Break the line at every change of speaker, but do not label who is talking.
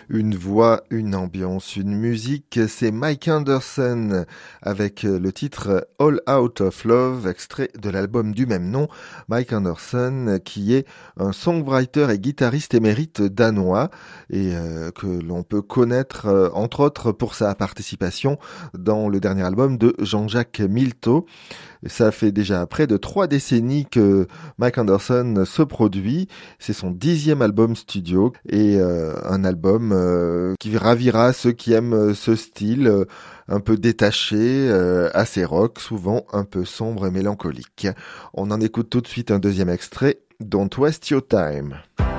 Une voix, une ambiance, une musique, c'est Mike Anderson avec le titre All Out of Love, extrait de l'album du même nom. Mike Anderson qui est un songwriter et guitariste émérite danois et que l'on peut connaître entre autres pour sa participation dans le dernier album de Jean-Jacques Milteau. Ça fait déjà près de 3 décennies que Mike Anderson se produit. C'est son 10e album studio et un album qui ravira ceux qui aiment ce style un peu détaché, assez rock, souvent un peu sombre et mélancolique. On en écoute tout de suite un deuxième extrait, Don't Waste Your Time.